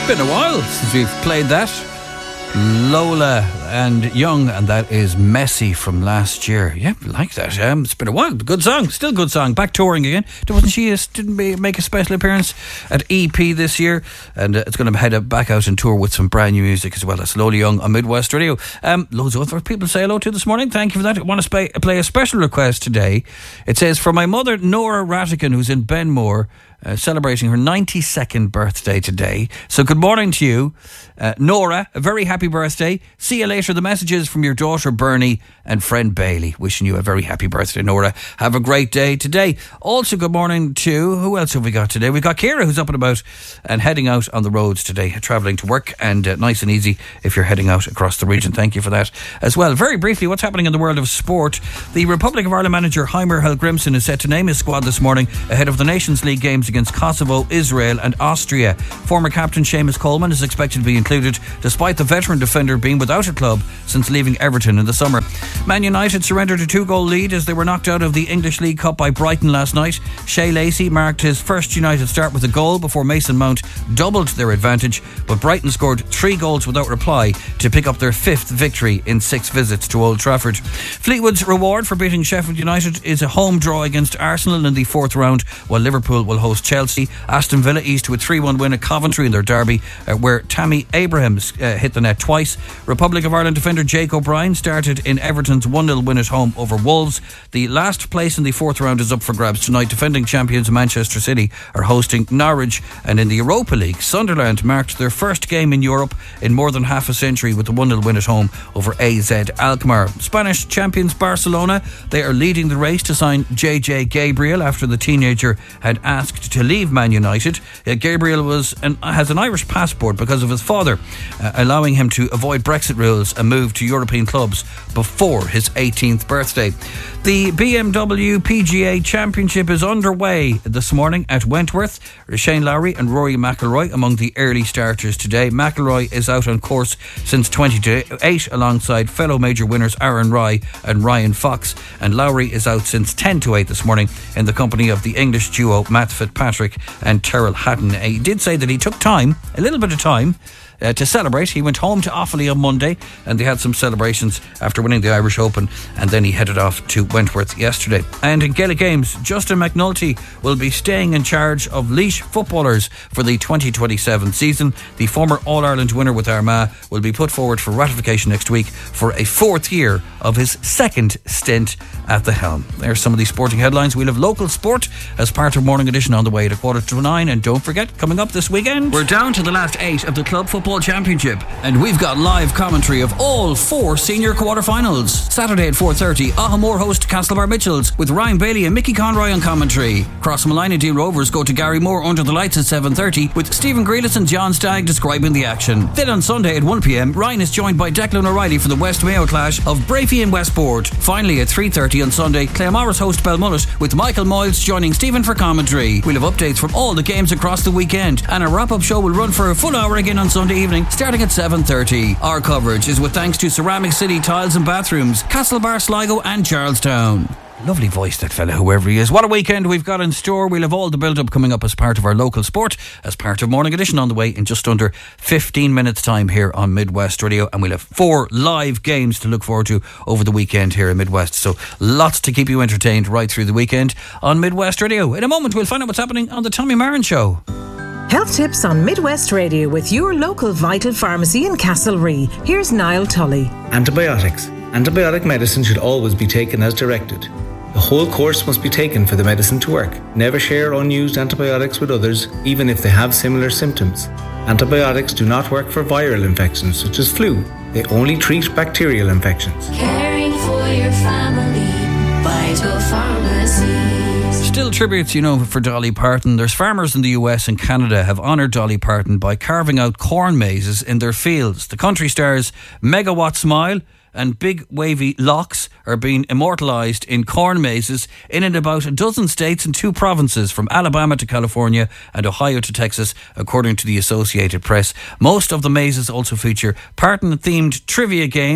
Been a while since we've played that. Lola and Young, and that is Messy from last year. Yeah, like that. It's been a while. Good song, still good song. Back touring again. Didn't make a special appearance at EP this year, and it's going to head back out and tour with some brand new music as well. That's Lola Young on Midwest Radio. Loads of other people say hello to this morning. Thank you for that. I want to play a special request today. It says, for my mother Nora Rattigan, who's in Benmore, celebrating her 92nd birthday today. So good morning to you, Nora. A very happy birthday. See you later. The messages from your daughter Bernie and friend Bailey. Wishing you a very happy birthday, Nora. Have a great day today. Also good morning to, who else have we got today? We've got Ciara, who's up and about and heading out on the roads today, travelling to work, and nice and easy if you're heading out across the region. Thank you for that as well. Very briefly, what's happening in the world of sport? The Republic of Ireland manager Heimer Helgrimsson is set to name his squad this morning ahead of the Nations League games against Kosovo, Israel and Austria. Former captain Seamus Coleman is expected to be included, despite the veteran defender being without a club since leaving Everton in the summer. Man United surrendered a 2-goal lead as they were knocked out of the English League Cup by Brighton last night. Shea Lacey marked his first United start with a goal before Mason Mount doubled their advantage, but Brighton scored 3 goals without reply to pick up their 5th victory in 6 visits to Old Trafford. Fleetwood's reward for beating Sheffield United is a home draw against Arsenal in the 4th round, while Liverpool will host Chelsea. Aston Villa eased to a 3-1 win at Coventry in their derby, where Tammy Abrahams hit the net twice. Republic of Ireland defender Jake O'Brien started in Everton's 1-0 win at home over Wolves. The last place in the 4th round is up for grabs tonight. Defending champions Manchester City are hosting Norwich, and in the Europa League, Sunderland marked their first game in Europe in more than half a century with a 1-0 win at home over AZ Alkmaar. Spanish champions Barcelona, they are leading the race to sign JJ Gabriel after the teenager had asked to leave Man United. Gabriel has an Irish passport because of his father, allowing him to avoid Brexit rules and move to European clubs before his 18th birthday. The BMW PGA Championship is underway this morning at Wentworth. Shane Lowry and Rory McIlroy among the early starters today. McIlroy is out on course since 20-8 alongside fellow major winners Aaron Rai and Ryan Fox, and Lowry is out since 10-8 this morning in the company of the English duo Matt Fitzpatrick and Terrell Hatton. He did say that he took time, a little bit of time, to celebrate. He went home to Offaly on Monday and they had some celebrations after winning the Irish Open, and then he headed off to Wentworth yesterday. And in Gaelic Games, Justin McNulty will be staying in charge of Laois footballers for the 2027 season. The former All-Ireland winner with Armagh will be put forward for ratification next week for a 4th year of his 2nd stint at the helm. There's some of the sporting headlines. We'll have local sport as part of Morning Edition on the way at 9:15. And don't forget, coming up this weekend, we're down to the last 8 of the Club Football Championship, and we've got live commentary of all 4 senior quarter-finals. Saturday at 4:30, Ahamore host Castlebar Mitchells with Ryan Bailey and Mickey Conroy on commentary. Crossmalina and Dean Rovers go to Gary Moore under the lights at 7:30 with Stephen Grealis and John Stagg describing the action. Then on Sunday at 1pm, Ryan is joined by Declan O'Reilly for the West Mayo clash of Brafey and Westport. Finally at 3:30 on Sunday, Claremorris host Belmullet with Michael Moyles joining Stephen for commentary. We'll have updates from all the games across the weekend, and a wrap-up show will run for a full hour again on Sunday evening starting at 7:30. Our coverage is with thanks to Ceramic City Tiles and Bathrooms, Castlebar, Sligo and Charlestown. Lovely voice, that fella, whoever he is. What a weekend we've got in store. We'll have all the build-up coming up as part of our local sport, as part of Morning Edition on the way in just under 15 minutes time here on Midwest Radio, and we'll have 4 live games to look forward to over the weekend here in Midwest. So lots to keep you entertained right through the weekend on Midwest Radio. In a moment we'll find out what's happening on the Tommy Marin Show. Health tips on Midwest Radio with your local Vital Pharmacy in Castlerea. Here's Niall Tully. Antibiotics. Antibiotic medicine should always be taken as directed. The whole course must be taken for the medicine to work. Never share unused antibiotics with others, even if they have similar symptoms. Antibiotics do not work for viral infections such as flu. They only treat bacterial infections. Caring for your family, Vital Pharmacy. Still tributes, for Dolly Parton. There's farmers in the US and Canada have honoured Dolly Parton by carving out corn mazes in their fields. The country star's Megawatt Smile and Big Wavy Locks are being immortalised in corn mazes in and about a dozen states and 2 provinces, from Alabama to California and Ohio to Texas, according to the Associated Press. Most of the mazes also feature Parton-themed trivia games,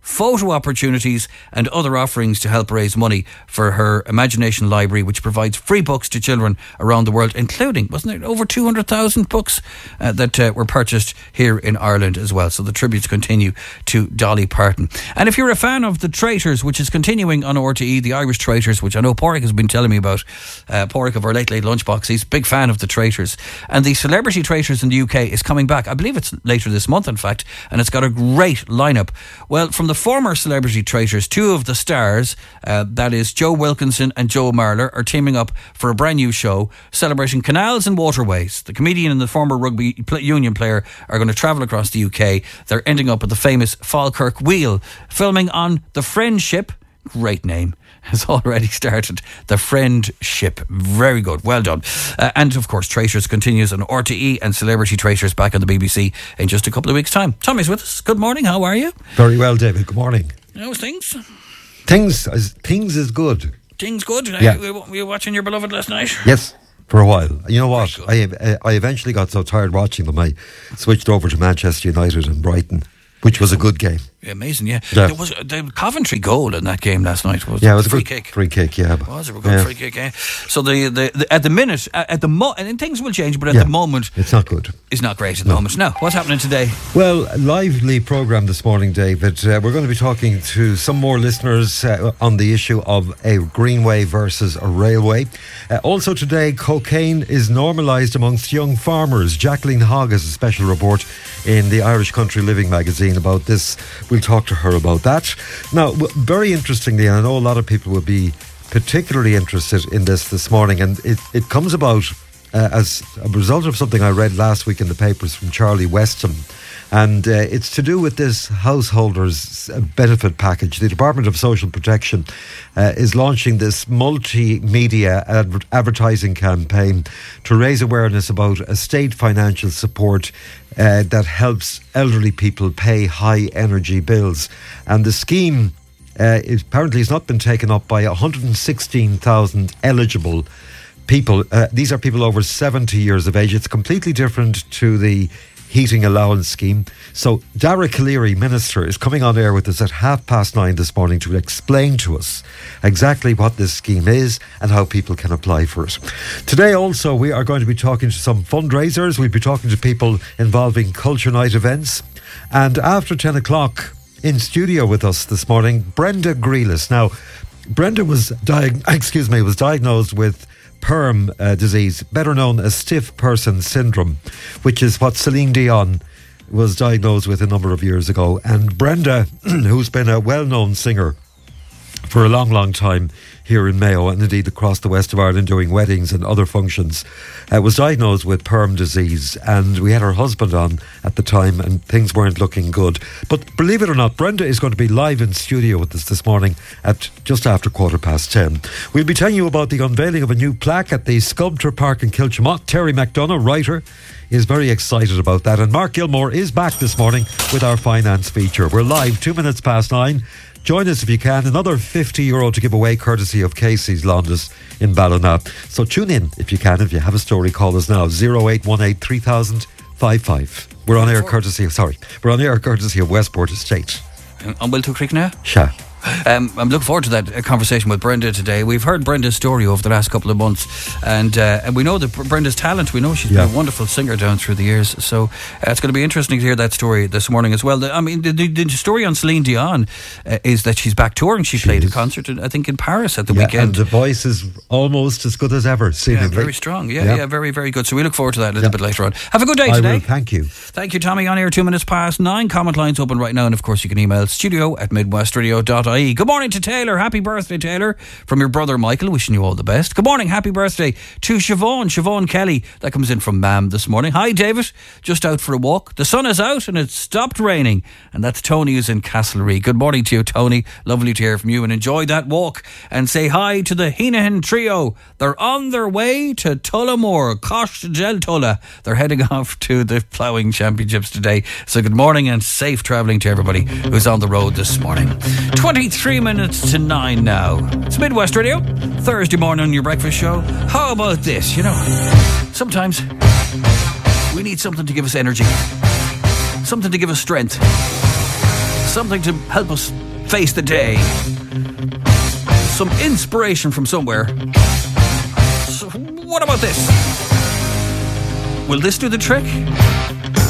photo opportunities and other offerings to help raise money for her Imagination Library, which provides free books to children around the world, including, wasn't it, over 200,000 books that were purchased here in Ireland as well. So the tributes continue to Dolly Parton. And if you're a fan of The Traitors, which is continuing on RTE, the Irish Traitors, which I know Pádraig has been telling me about, Pádraig of our Late Late Lunchbox, he's a big fan of The Traitors. And the Celebrity Traitors in the UK is coming back. I believe it's later this month, in fact, and it's got a great lineup. Well, from the former Celebrity Traitors, two of the stars, that is Joe Wilkinson and Joe Marler, are teaming up for a brand new show celebrating canals and waterways. The comedian and the former rugby union player are going to travel across the UK. They're ending up at the famous Falkirk Wheel, filming on The Friendship. Great name. Has already started. The Friendship. Very good. Well done. And of course, Traitors continues on RTE, and Celebrity Traitors back on the BBC in just a couple of weeks' time. Tommy's with us. Good morning. How are you? Very well, David. Good morning. How's things? Things is good. Things good? Yeah. Were you watching Your Beloved last night? Yes. For a while. You know what? I eventually got so tired watching them, I switched over to Manchester United and Brighton, which was a good game. Amazing, yeah. There was the Coventry goal in that game last night. It was a free good kick. Free kick, yeah. It was a good free kick, yeah. So the at the minute, and things will change, but at the moment, it's not good. It's not great at the moment. Now, what's happening today? Well, a lively programme this morning, David. We're going to be talking to some more listeners on the issue of a greenway versus a railway. Also today, cocaine is normalised amongst young farmers. Jacqueline Hogg has a special report in the Irish Country Living magazine about this. We'll talk to her about that. Now, very interestingly, and I know a lot of people will be particularly interested in this morning, and it comes about as a result of something I read last week in the papers from Charlie Weston. And it's to do with this householders benefit package. The Department of Social Protection is launching this multimedia advertising campaign to raise awareness about a state financial support that helps elderly people pay high energy bills. And the scheme apparently has not been taken up by 116,000 eligible people. These are people over 70 years of age. It's completely different to the heating allowance scheme. So Dara Calleary, Minister, is coming on air with us at 9:30 this morning to explain to us exactly what this scheme is and how people can apply for it. Today also we are going to be talking to some fundraisers. We'll be talking to people involving Culture Night events. And after 10 o'clock in studio with us this morning, Brenda Grealis. Now, Brenda was diagnosed with PERM disease, better known as stiff person syndrome, which is what Celine Dion was diagnosed with a number of years ago. And Brenda, who's been a well-known singer for a long, long time here in Mayo and indeed across the west of Ireland doing weddings and other functions, was diagnosed with PERM disease, and we had her husband on at the time and things weren't looking good. But believe it or not, Brenda is going to be live in studio with us this morning at just after 10:15. We'll be telling you about the unveiling of a new plaque at the Sculptor Park in Kilchimott. Terry McDonough, writer, is very excited about that, and Mark Gilmore is back this morning with our finance feature. We're live 9:02. Join us if you can. Another €50 to give away courtesy of Casey's Londis in Ballina. So tune in if you can. If you have a story, call us now 0818 3000 55. We're on air courtesy of Westport Estate. On Wilton Creek now? Sure. I'm looking forward to that conversation with Brenda today. We've heard Brenda's story over the last couple of months, and we know that Brenda's talent. We know she's been a wonderful singer down through the years, so it's going to be interesting to hear that story this morning as well. The story on Celine Dion is that she's back touring. She played a concert, I think, in Paris at the weekend. And the voice is almost as good as ever, seemingly. Yeah, very strong. Yeah, very, very good. So we look forward to that a little bit later on. Have a good day today. I will, thank you. Thank you, Tommy. On air 9:02. Comment lines open right now, and of course you can email studio@midwestradio.ie. Good morning to Taylor. Happy birthday, Taylor, from your brother Michael. Wishing you all the best. Good morning. Happy birthday to Siobhan Kelly. That comes in from Mam this morning. Hi, David. Just out for a walk. The sun is out and it's stopped raining. And that's Tony who's in Castlereagh. Good morning to you, Tony. Lovely to hear from you, and enjoy that walk. And say hi to the Heenahan trio. They're on their way to Tullamore, Cosh Del Tulla. They're heading off to the ploughing championships today. So good morning and safe travelling to everybody who's on the road this morning. 23 minutes to 9 now. It's Midwest Radio, Thursday morning on your breakfast show. How about this? You know, sometimes we need something to give us energy, something to give us strength, something to help us face the day. Some inspiration from somewhere. So what about this? Will this do the trick?